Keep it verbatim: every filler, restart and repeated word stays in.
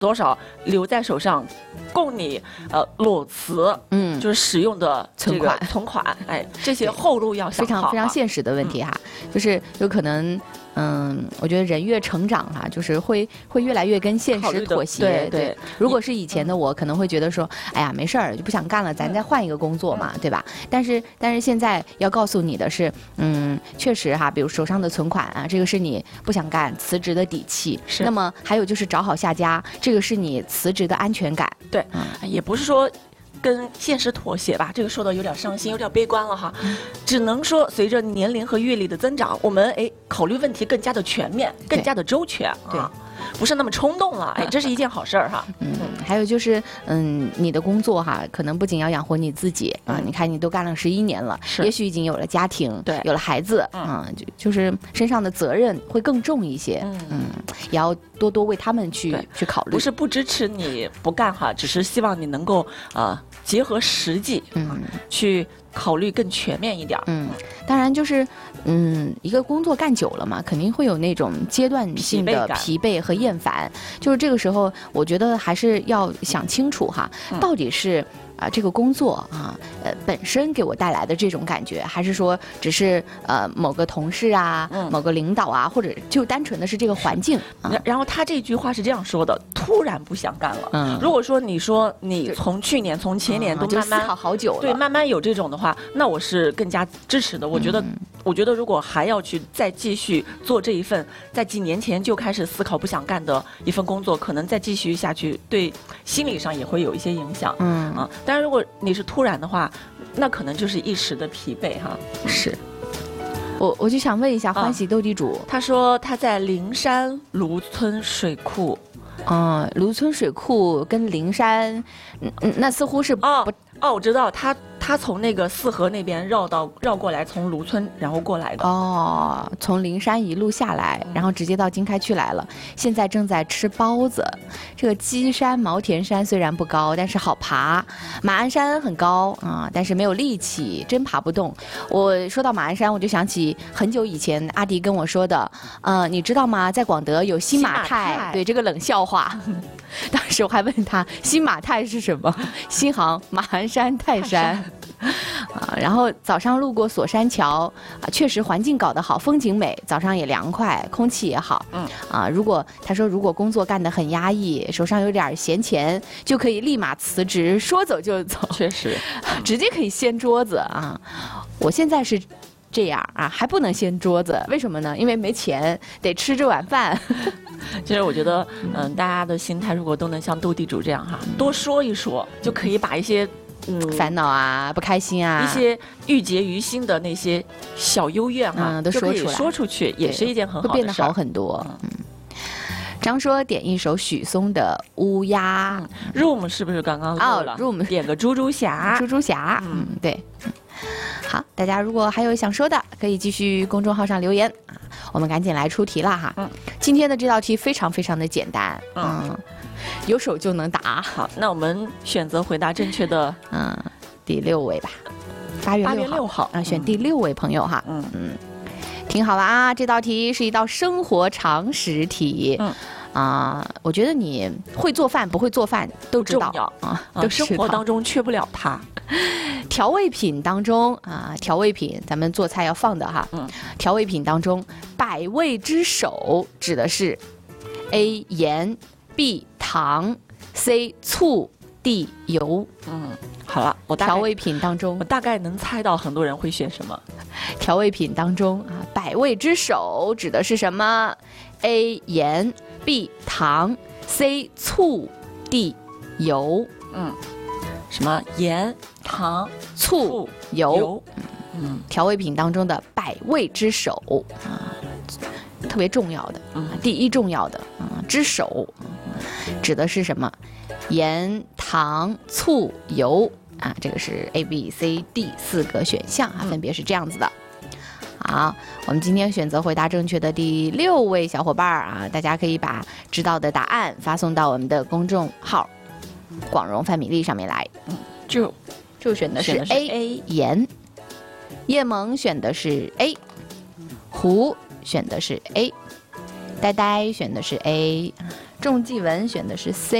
多少留在手上，供你呃裸辞， 嗯， 就是使用的这个存款存款，哎，这些后路要想非常好啊非常现实的问题哈，就是有可能。嗯，我觉得人越成长哈、啊，就是会会越来越跟现实妥协。 对 对, 对， 如果是以前的我，可能会觉得说，哎呀，没事儿，就不想干了，咱再换一个工作嘛，对吧？但是但是现在要告诉你的是，嗯，确实哈，比如手上的存款啊，这个是你不想干辞职的底气。 是。 那么还有就是找好下家，这个是你辞职的安全感。 对，嗯、也不是说。跟现实妥协吧，这个说的有点伤心，有点悲观了哈。只能说随着年龄和阅历的增长，我们哎考虑问题更加的全面，更加的周全对啊，不是那么冲动了。哎，这是一件好事儿哈。 嗯，还有就是嗯，你的工作哈，可能不仅要养活你自己啊，你看你都干了十一年了，也许已经有了家庭， 对， 有了孩子啊，就就是身上的责任会更重一些。嗯嗯，也要多多为他们去去考虑。 不是不支持你不干哈，只是希望你能够啊。呃结合实际，嗯，去考虑更全面一点。 嗯，当然就是，嗯，一个工作干久了嘛，肯定会有那种阶段性的疲惫和厌烦。就是这个时候，我觉得还是要想清楚哈，嗯、到底是。啊，这个工作啊，呃，本身给我带来的这种感觉，还是说只是呃某个同事啊、嗯、某个领导啊，或者就单纯的是这个环境。啊、 然后他这句话是这样说的：突然不想干了。嗯，如果说你说你从去年、从前年都慢慢、 嗯、思考好久了， 对，慢慢有这种的话，那我是更加支持的。我觉得，嗯、我觉得如果还要去再继续做这一份在几年前就开始思考不想干的一份工作，可能再继续下去，对心理上也会有一些影响。嗯啊。但是如果你是突然的话，那可能就是一时的疲惫哈。 是，我我就想问一下欢喜斗地主， 他说他在灵山芦村水库， 嗯，芦村水库跟灵山，嗯嗯，那似乎是哦哦，我知道他。他从那个四河那边绕到绕过来，从芦村然后过来的。 哦，从灵山一路下来，然后直接到经开区来了。现在正在吃包子。这个基山毛田山虽然不高，但是好爬。马鞍山很高啊，但是没有力气，真爬不动。我说到马鞍山，我就想起很久以前阿迪跟我说的，呃，你知道吗？在广德有新马泰，对这个冷笑话。当时我还问他新马泰是什么，新航马鞍山泰山。啊，然后早上路过锁山桥，啊，确实环境搞得好，风景美，早上也凉快，空气也好。嗯，啊，如果他说如果工作干得很压抑，手上有点闲钱，就可以立马辞职，说走就走。 确实， 直接可以掀桌子啊！我现在是这样啊，还不能掀桌子，为什么呢？因为没钱，得吃这碗饭。 其实我觉得，嗯，大家的心态如果都能像斗地主这样哈，多说一说，就可以把一些。 嗯，烦恼啊，不开心啊， 一些郁结于心的那些小幽怨啊， 嗯，都说出来， 说出去也是一件很好的事， 会变得好很多。嗯，张说点一首许嵩的《乌鸦》 嗯、，Room 是不是刚刚漏了？ 哦 ，Room 点个猪猪侠， 猪猪侠，嗯，对。好，大家如果还有想说的，可以继续公众号上留言啊，我们赶紧来出题了哈。嗯，今天的这道题非常非常的简单，嗯。嗯有手就能答。 好，那我们选择回答正确的， 嗯，第六位吧，八月六号啊，选第六位朋友哈。嗯嗯，听好了啊，这道题是一道生活常识题。嗯啊，我觉得你会做饭不会做饭都知道啊，都生活当中缺不了它。 调味品当中啊，调味品咱们做菜要放的哈。嗯，调味品当中，百味之首指的是 A 盐。B 糖 C 醋 D 油。 嗯，好了，我调味品当中， 我大概能猜到很多人会选什么。 调味品当中啊，百味之首指的是什么 ？A 盐 B 糖 C 醋 D 油。嗯， 什么盐、糖、 醋、油？油嗯，调味品当中的百味之首啊，特别重要的，嗯，第一重要的啊之首。指的是什么？盐、糖、醋、油啊，这个是 A、B、C、D 四个选项啊，分别是这样子的。好，我们今天选择回答正确的第六位小伙伴啊，大家可以把知道的答案发送到我们的公众号“广荣范米粒”上面来。嗯，就就选的是 A, A 盐，叶萌选的是 A， 胡选的是 A， 呆呆选的是 A。 仲继文选的是 C。